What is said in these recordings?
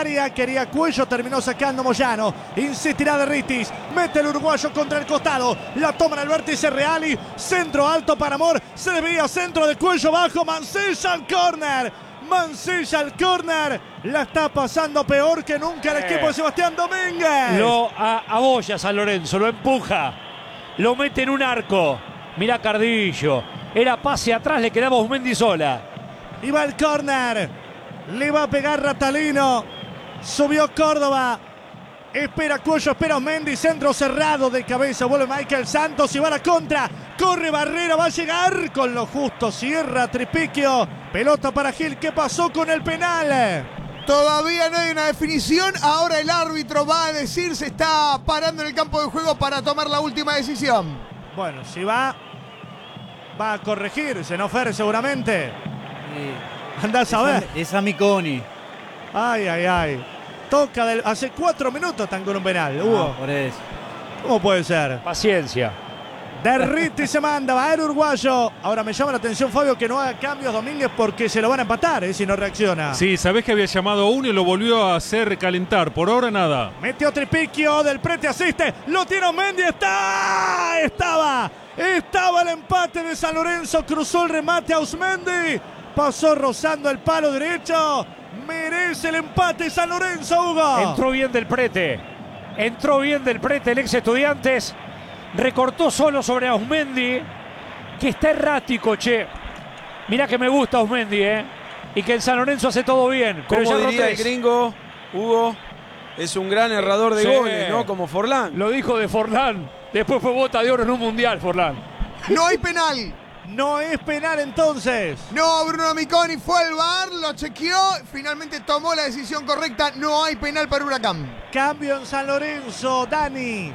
área, quería Cuello, terminó sacando Moyano. Insistirá de Ritis, mete el uruguayo contra el costado, la toma en el vértice Reali, centro alto para Amor, se desvía centro de Cuello bajo, Mancilla al córner. Mancilla al córner, la está pasando peor que nunca el equipo de Sebastián Domínguez. Lo abolla San Lorenzo, lo empuja, lo mete en un arco. Mirá Cardillo, era pase atrás, le quedaba Osmendi sola. Y va el córner, le va a pegar Ratalino, subió Córdoba, espera Cuello, espera Osmendi, centro cerrado de cabeza, vuelve Michael Santos y va a la contra, corre Barrera, va a llegar con lo justo, cierra Tripiquio, pelota para Gil, ¿qué pasó con el penal? Todavía no hay una definición, ahora el árbitro va a decir, se está parando en el campo de juego para tomar la última decisión. Bueno, si va a corregirse, ¿no, Fer? Seguramente. Andás a ver. Es Amiconi. Ay, ay, ay. Toca hace 4 minutos están con un penal, Hugo. Por eso. ¿Cómo puede ser? Paciencia. Derriti se manda, va el uruguayo. Ahora me llama la atención, Fabio, que no haga cambios Domínguez porque se lo van a empatar, si no reacciona. Sí, sabés que había llamado a uno y lo volvió a hacer calentar. Por ahora nada. Metió Tripiquio, Del Prete asiste, lo tiene Osmendi, estaba el empate de San Lorenzo, cruzó el remate a Osmendi, pasó rozando el palo derecho, merece el empate San Lorenzo, Hugo. Entró bien Del Prete, el ex Estudiantes. Recortó solo sobre Osmendi, que está errático, che. Mirá que me gusta Osmendi, y que el San Lorenzo hace todo bien. Pero como ya diría el gringo, Hugo, es un gran errador de goles, ¿no? Como Forlán. Lo dijo de Forlán. Después fue bota de oro en un mundial, Forlán. No hay penal. No es penal entonces. No, Bruno Amiconi fue al VAR, lo chequeó, finalmente tomó la decisión correcta, no hay penal para Huracán. Cambio en San Lorenzo, Dani.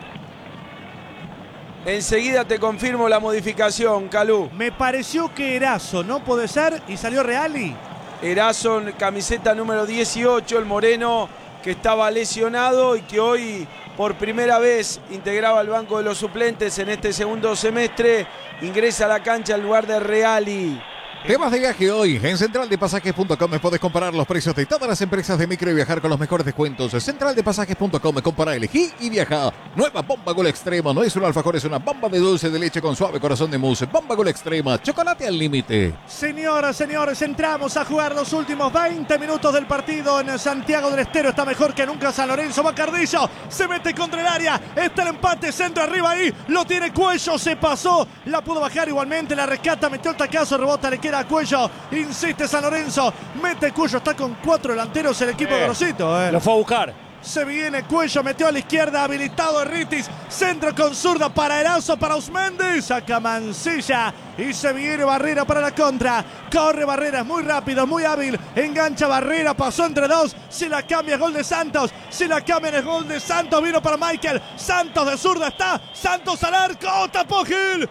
Enseguida te confirmo la modificación, Calú. Me pareció que Erazo, ¿no puede ser? Y salió Reali. Erazo, camiseta número 18, el moreno que estaba lesionado y que hoy por primera vez integraba el banco de los suplentes en este segundo semestre, ingresa a la cancha en lugar de Reali. Temas de viaje hoy. En centraldepasajes.com podés comparar los precios de todas las empresas de micro y viajar con los mejores descuentos. Centraldepasajes.com, compara, elegí y viaja. Nueva Bomba Gol Extrema. No es un alfajor, es una bomba de dulce de leche con suave corazón de mousse. Bomba Gol Extrema. Chocolate al límite. Señoras, señores, entramos a jugar los últimos 20 minutos del partido en Santiago del Estero. Está mejor que nunca San Lorenzo. Va Cardillo, se mete contra el área. Está el empate, centro arriba ahí. Lo tiene Cuello, se pasó. La pudo bajar igualmente, la rescata, metió el tacazo, rebota, le queda a Cuello, insiste San Lorenzo, mete Cuello, está con 4 delanteros el equipo de Rosito. Lo fue a buscar. Se viene Cuello, metió a la izquierda, habilitado Ritis, centro con zurda para Erazo, para Osmendi, saca Mancilla y se viene Barrera para la contra. Corre Barrera, es muy rápido, muy hábil, engancha Barrera, pasó entre dos, si la cambia es gol de Santos, si la cambia es gol de Santos, vino para Michael, Santos de zurda está, Santos al arco, tapó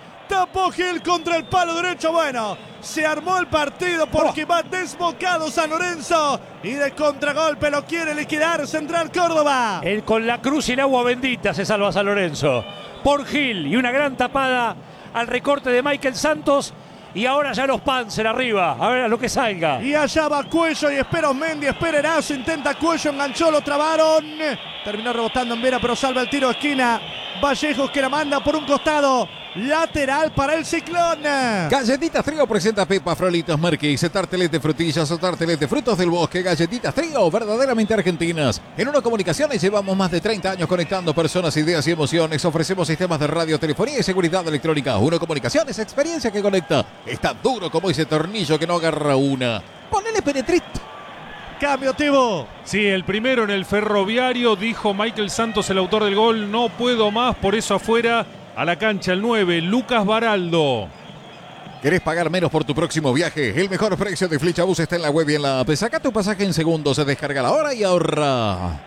Gil contra el palo derecho, bueno, se armó el partido porque va desbocado San Lorenzo y de contragolpe lo quiere liquidar Central Córdoba. Con la cruz y el agua bendita se salva San Lorenzo por Gil y una gran tapada al recorte de Michael Santos. Y ahora ya los Panzer arriba, a ver a lo que salga. Y allá va Cuello y espera Osmendi, espera Erazo, intenta Cuello, enganchó, lo trabaron. Terminó rebotando en Vera, pero salva el tiro de esquina. Vallejos que la manda por un costado. Lateral para el Ciclón. Galletitas Trío presenta Pepa, Frolitos, Marquise, tarteles de frutillas o tarteles de frutos del bosque. Galletitas Trío, verdaderamente argentinas. En Uno Comunicaciones llevamos más de 30 años conectando personas, ideas y emociones. Ofrecemos sistemas de radio, telefonía y seguridad electrónica. Uno Comunicaciones, experiencia que conecta. Está duro como ese tornillo que no agarra una. Ponele penetrito. Cambio, Tibo. Sí, el primero en el Ferroviario, dijo Michael Santos, el autor del gol. No puedo más, por eso afuera. A la cancha el 9, Lucas Baraldo. ¿Querés pagar menos por tu próximo viaje? El mejor precio de Flechabús está en la web y en la app. Saca tu pasaje en segundos, se descarga la hora y ahorra.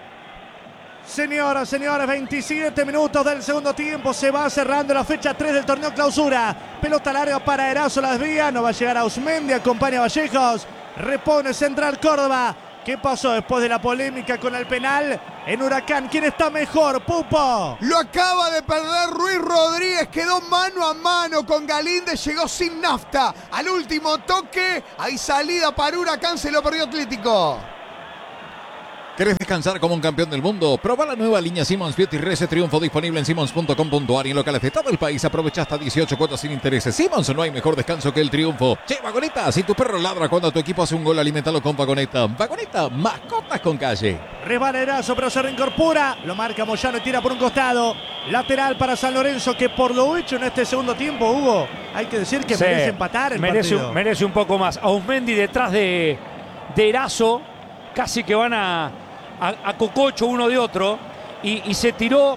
Señoras, señores, 27 minutos del segundo tiempo. Se va cerrando la fecha 3 del torneo clausura. Pelota larga para Erazo, la desvía. No va a llegar a Osmendi, acompaña a Vallejos. Repone Central Córdoba. ¿Qué pasó después de la polémica con el penal en Huracán? ¿Quién está mejor, Pupo? Lo acaba de perder Ruiz Rodríguez, quedó mano a mano con Galíndez, llegó sin nafta. Al último toque, hay salida para Huracán, se lo perdió Atlético. ¿Querés descansar como un campeón del mundo? Proba la nueva línea Simmons Beauty Reset Triunfo disponible en simmons.com.ar y en locales de todo el país. Aprovecha hasta 18 cuotas sin intereses. Simmons, no hay mejor descanso que el triunfo. Che, Vagoneta, si tu perro ladra cuando tu equipo hace un gol, alimentalo con Vagoneta. Vagoneta, mascotas con calle. Rebalerazo, pero se reincorpora. Lo marca Moyano y tira por un costado. Lateral para San Lorenzo, que por lo hecho en este segundo tiempo, Hugo, hay que decir que merece empatar el partido. Merece un poco más. Ausmendi detrás de Erazo. Casi que van a cococho uno de otro y se tiró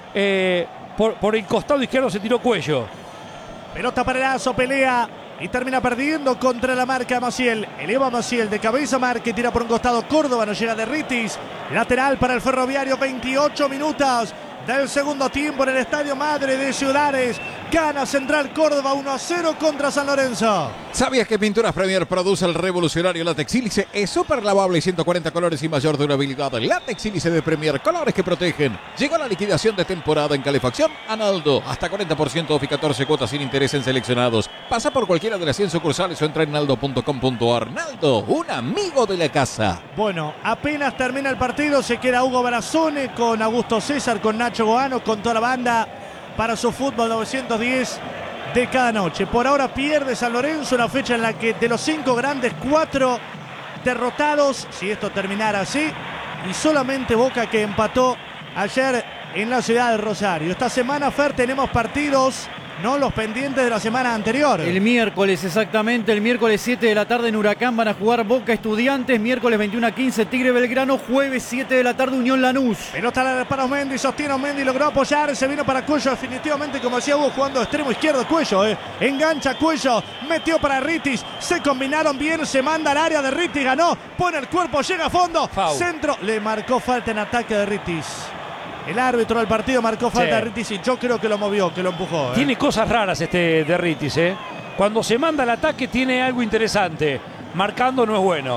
por el costado izquierdo, se tiró Cuello. Pelota para Erazo, pelea y termina perdiendo contra la marca Maciel. Eleva Maciel de cabeza, marca y tira por un costado. Córdoba, no llega de Ritis. Lateral para el Ferroviario, 28 minutos del segundo tiempo en el Estadio Madre de Ciudades. Gana Central Córdoba 1-0 contra San Lorenzo. ¿Sabías que Pinturas Premier produce el revolucionario látex sílice? Es súper lavable y 140 colores y mayor durabilidad. Látex sílice de Premier, colores que protegen. Llegó la liquidación de temporada en calefacción Analdo. Hasta 40% off y 14 cuotas sin interés en seleccionados. Pasa por cualquiera de las 100 sucursales o entra en naldo.com.ar. Naldo, un amigo de la casa. Bueno, apenas termina el partido, se queda Hugo Barazone con Augusto César, con Nacho Goano, con toda la banda para su fútbol 910 de cada noche. Por ahora pierde San Lorenzo, una fecha en la que de los 5 grandes, 4 derrotados, si esto terminara así, y solamente Boca, que empató ayer en la ciudad de Rosario. Esta semana, Fer, tenemos partidos, no los pendientes de la semana anterior. El miércoles, exactamente, el miércoles 7 de la tarde en Huracán van a jugar Boca Estudiantes, miércoles 21:15 Tigre Belgrano, jueves 7 de la tarde Unión Lanús. Pelota para Osmendi, sostiene Osmendi, logró apoyar, se vino para Cuello, definitivamente, como decía Hugo, jugando extremo izquierdo Cuello, engancha Cuello, metió para Ritis, se combinaron bien, se manda al área de Ritis, ganó, pone el cuerpo, llega a fondo, centro, le marcó falta en ataque de Ritis. El árbitro del partido marcó falta de Ritis y yo creo que lo movió, que lo empujó. Tiene cosas raras este de Ritis, Cuando se manda al ataque tiene algo interesante. Marcando no es bueno.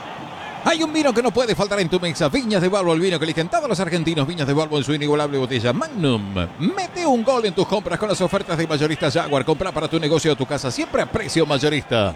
Hay un vino que no puede faltar en tu mesa. Viñas de Balbo, el vino que eligen todos los argentinos. Viñas de Balbo en su inigualable botella Magnum. Mete un gol en tus compras con las ofertas de Mayorista Jaguar. Compra para tu negocio o tu casa siempre a precio mayorista.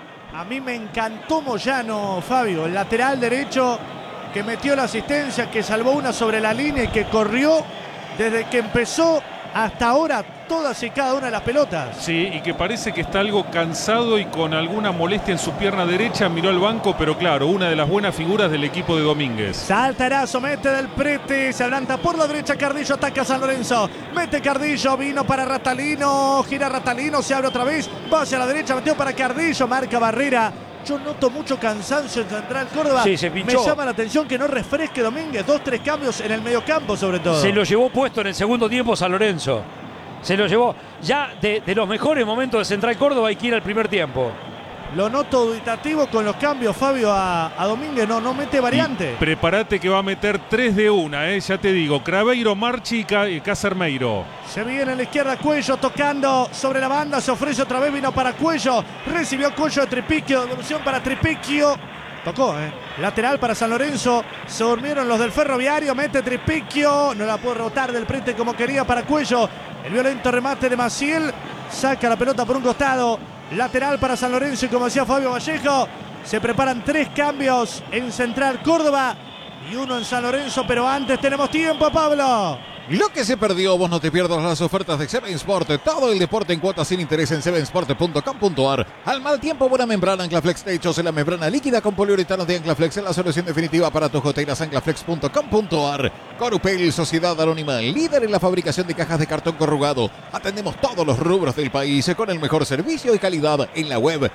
A mí me encantó Moyano, Fabio, el lateral derecho, que metió la asistencia, que salvó una sobre la línea y que corrió desde que empezó hasta ahora todas y cada una de las pelotas. Sí, y que parece que está algo cansado y con alguna molestia en su pierna derecha. Miró al banco, pero claro, una de las buenas figuras del equipo de Domínguez. Salta Erazo, mete del Prete, se adelanta por la derecha Cardillo, ataca a San Lorenzo. Mete Cardillo, vino para Ratalino, gira Ratalino, se abre otra vez, va hacia la derecha, metió para Cardillo, marca barrera. Yo noto mucho cansancio en Central Córdoba. Sí, se pinchó. Me llama la atención que no refresque Domínguez. 2-3 cambios en el mediocampo, sobre todo. Se lo llevó puesto en el segundo tiempo San Lorenzo. Se lo llevó. Ya de los mejores momentos de Central Córdoba hay que ir al primer tiempo. Lo noto dubitativo con los cambios, Fabio, a Domínguez. No mete variante. Y prepárate que va a meter 3 de una, ya te digo. Craveiro, Marchi y Casermeiro. Se viene a la izquierda Cuello tocando sobre la banda. Se ofrece otra vez, vino para Cuello. Recibió Cuello de Tripicchio. Devolución para Tripicchio. Tocó, Lateral para San Lorenzo. Se durmieron los del Ferroviario. Mete Tripicchio. No la pudo rebotar del Prete como quería para Cuello. El violento remate de Maciel. Saca la pelota por un costado. Lateral para San Lorenzo y como decía Fabio Vallejo, se preparan 3 cambios en Central Córdoba y 1 en San Lorenzo, pero antes tenemos tiempo, Pablo. Lo que se perdió, vos no te pierdas las ofertas de Seven Sport. Todo el deporte en cuotas sin interés en sevensport.com.ar. Al mal tiempo, buena membrana Anclaflex Techos en la membrana líquida con poliuretano de Anclaflex en la solución definitiva para tus goteras. Anclaflex.com.ar. Corupel, Sociedad Anónima, líder en la fabricación de cajas de cartón corrugado. Atendemos todos los rubros del país con el mejor servicio y calidad en la web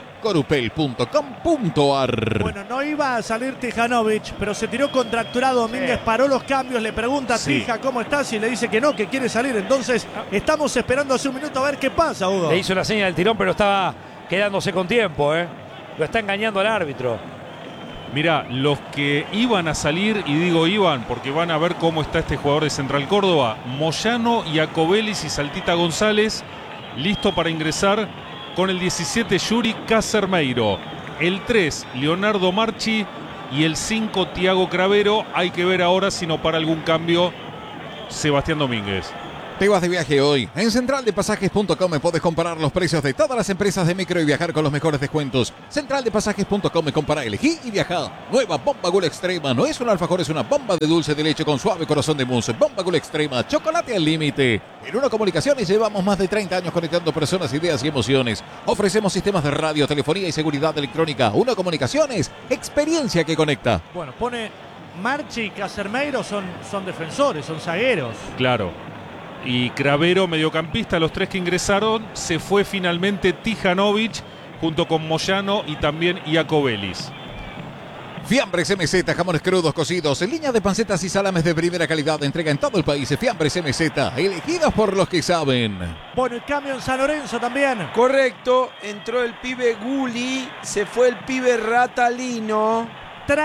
corupel.com.ar. Bueno, no iba a salir Tijanovic, pero se tiró contracturado. Domínguez paró los cambios, le pregunta a Tija cómo estás y le dice que no, que quiere salir. Entonces estamos esperando hace un minuto a ver qué pasa, Hugo. Le hizo la seña del tirón, pero estaba quedándose con tiempo, Lo está engañando al árbitro. Mirá, los que iban a salir, y digo iban porque van a ver cómo está este jugador de Central Córdoba, Moyano, Iacobelis y Saltita González, listo para ingresar con el 17 Yuri Casermeiro, el 3 Leonardo Marchi y el 5 Tiago Cravero. Hay que ver ahora si no para algún cambio Sebastián Domínguez. Te vas de viaje hoy. En centraldepasajes.com puedes comparar los precios de todas las empresas de micro y viajar con los mejores descuentos. Centraldepasajes.com, compara, elegí y viaja. Nueva Bomba Gula Extrema. No es un alfajor, es una bomba de dulce de leche con suave corazón de mousse. Bomba Gula Extrema, chocolate al límite. En Uno Comunicaciones llevamos más de 30 años conectando personas, ideas y emociones. Ofrecemos sistemas de radio, telefonía y seguridad electrónica. Uno Comunicaciones, experiencia que conecta. Bueno, pone Marchi y Casermeiro son defensores, son zagueros. Claro. Y Cravero, mediocampista, los tres que ingresaron. Se fue finalmente Tijanovic junto con Moyano y también Iacobelis. Fiambres MZ, jamones crudos cocidos, en línea de pancetas y salames de primera calidad, entrega en todo el país. Fiambres MZ, elegidos por los que saben. Bueno, el cambio en San Lorenzo también. Correcto, entró el pibe Gulli, se fue el pibe Ratalino.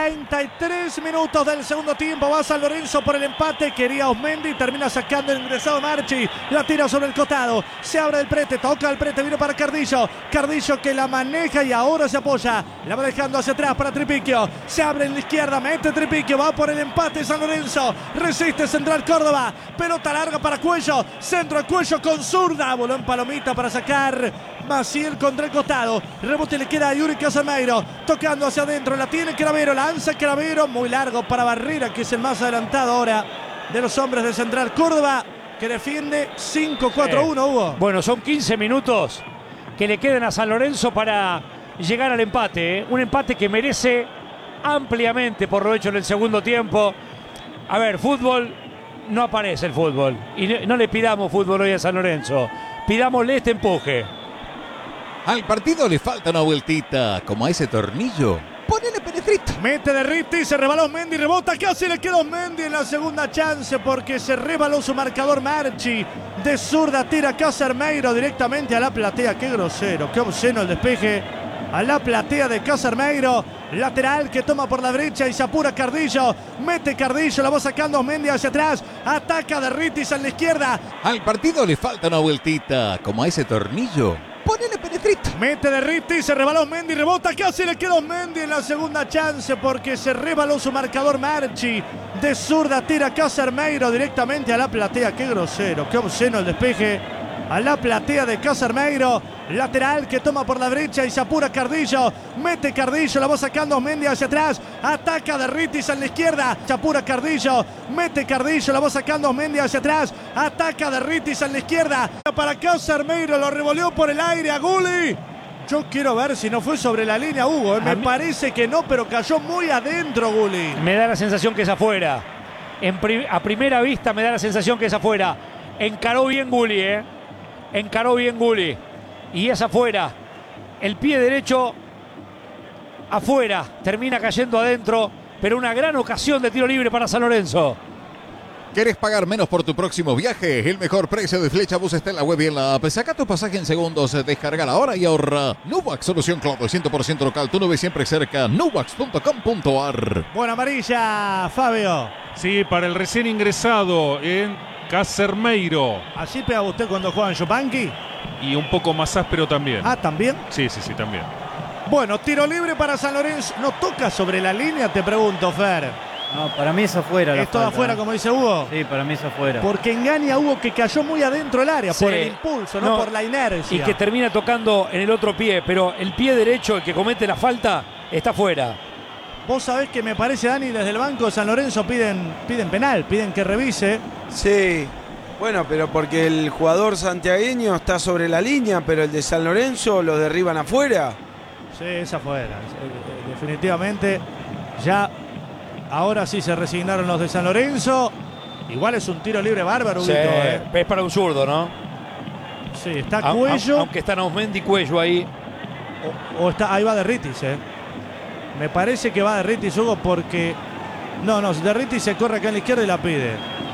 33 minutos del segundo tiempo. Va San Lorenzo por el empate. Quería Osmendi. Termina sacando el ingresado Marchi. La tira sobre el costado. Se abre el prete. Toca el prete. Vino para Cardillo. Cardillo que la maneja y ahora se apoya. La va dejando hacia atrás para Tripiquio. Se abre en la izquierda. Mete Tripiquio. Va por el empate San Lorenzo. Resiste Central Córdoba. Pelota larga para Cuello. Centro a Cuello con zurda. Voló en palomita para sacar Maciel contra el costado. Rebote le queda a Yuri Casermeiro. Tocando hacia adentro. La tiene Cravero. Lanza Cravero, muy largo para Barrera, que es el más adelantado ahora de los hombres de Central Córdoba, que defiende 5-4-1, Hugo. Bueno, son 15 minutos que le quedan a San Lorenzo para llegar al empate, ¿eh? Un empate que merece ampliamente por lo hecho en el segundo tiempo. A ver, fútbol, no aparece el fútbol. Y no le pidamos fútbol hoy a San Lorenzo. Pidámosle este empuje. Al partido le falta una vueltita, como a ese tornillo. Ponele penetrito. Mete de Ritti, se rebaló Mendy, rebota, casi le quedó Mendy en la segunda chance porque se rebaló su marcador Marchi. De zurda tira Casermeiro directamente a la platea. Qué grosero, qué obsceno el despeje. A la platea de Casermeiro. Lateral que toma por la derecha y se apura Cardillo. Mete Cardillo, la va sacando Mendy hacia atrás. Ataca de Rittis a la izquierda. Al partido le falta una vueltita, como a ese tornillo. Ponele penetrito. Mete de Ritti, se rebaló Mendy, rebota, casi le quedó Mendy en la segunda chance porque se rebaló su marcador Marchi. De zurda tira Casermeiro directamente a la platea. Qué grosero, qué obsceno el despeje. A la platea de Casermeiro. Lateral que toma por la derecha y se apura Cardillo. Mete Cardillo, la va sacando Mendy hacia atrás. Ataca de Rittis a la izquierda. Se apura Cardillo. Mete Cardillo, la va sacando Mendy hacia atrás. Ataca de Rittis a la izquierda. Para Casermeiro, lo revoleó por el aire a Gulli. Yo quiero ver si no fue sobre la línea, Hugo. Me parece que no, pero cayó muy adentro Gulli. Me da la sensación que es afuera. A primera vista me da la sensación que es afuera. Encaró bien Gulli, Encaró bien Gulli. Y es afuera. El pie derecho afuera. Termina cayendo adentro. Pero una gran ocasión de tiro libre para San Lorenzo. ¿Querés pagar menos por tu próximo viaje? El mejor precio de Flechabús está en la web y en la app. Saca tu pasaje en segundos, descarga ahora y ahorra. Nubax, solución cloud 100% local. Tu nube siempre cerca. Nubax.com.ar. Buena amarilla, Fabio. Sí, para el recién ingresado en Casermeiro. ¿Así pega usted cuando juega en Yupanqui? Y un poco más áspero también. Ah, ¿también? Sí, también. Bueno, tiro libre para San Lorenzo. ¿No toca sobre la línea? Te pregunto, Fer. No, para mí es afuera. ¿Es todo afuera, como dice Hugo? Sí, para mí es afuera. Porque engaña a Hugo que cayó muy adentro del área, Sí. por el impulso, no por la inercia. Y que termina tocando en el otro pie. Pero el pie derecho, el que comete la falta, está afuera. Vos sabés que me parece, Dani, desde el banco de San Lorenzo piden penal, piden que revise. Sí, bueno, pero porque el jugador santiagueño está sobre la línea, pero el de San Lorenzo lo derriban afuera. Sí, es afuera. Definitivamente ya ahora sí se resignaron los de San Lorenzo. Igual es un tiro libre bárbaro, Sí, Huguito, es para un zurdo, ¿no? Sí, está Cuello. Aunque están Osmendi y Cuello ahí. O está, ahí va de Rittis, Me parece que va de Rittis, Hugo, porque... No, de Rittis se corre acá en la izquierda y la pide.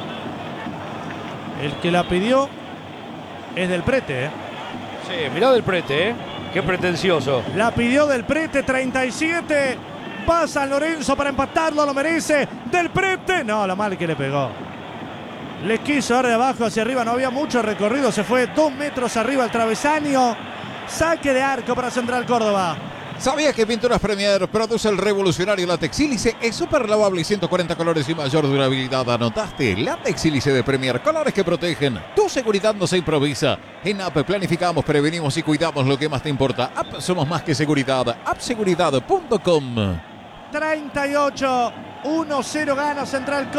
El que la pidió es del Prete, Sí, mirá del Prete, Qué pretencioso. La pidió del Prete, 37. Va San Lorenzo para empatarlo, lo merece. Del Prete. No, la mal que le pegó. Le quiso dar de abajo hacia arriba, no había mucho recorrido. Se fue 2 metros arriba al travesaño. Saque de arco para Central Córdoba. ¿Sabías que Pinturas Premier produce el revolucionario látex sílice? Es súper lavable y 140 colores y mayor durabilidad. ¿Anotaste? Látex sílice de Premier, colores que protegen. Tu seguridad no se improvisa. En App planificamos, prevenimos y cuidamos lo que más te importa. App somos más que seguridad. Appseguridad.com. 38-1-0 gana Central